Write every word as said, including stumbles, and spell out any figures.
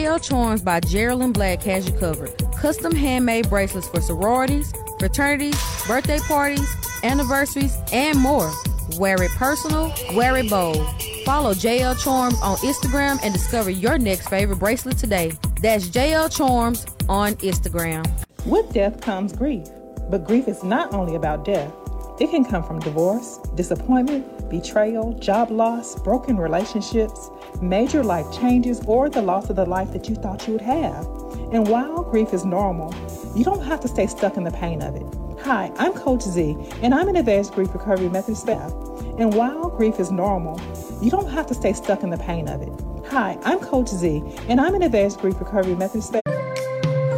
J L Charms by Geraldine Black has you covered. Custom handmade bracelets for sororities, fraternities, birthday parties, anniversaries, and more. Wear it personal, wear it bold. Follow J L Charms on Instagram and discover your next favorite bracelet today. That's J L Charms on Instagram. With death comes grief, but grief is not only about death. It can come from divorce, disappointment, betrayal, job loss, broken relationships, major life changes, or the loss of the life that you thought you would have. And while grief is normal, you don't have to stay stuck in the pain of it. Hi, I'm Coach Z, and I'm an advanced grief recovery method staff. And while grief is normal, you don't have to stay stuck in the pain of it. Hi, I'm Coach Z, and I'm an advanced grief recovery method staff.